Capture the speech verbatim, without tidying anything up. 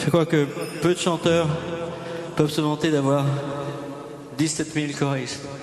Je crois que peu de chanteurs peuvent se vanter d'avoir dix-sept mille choristes.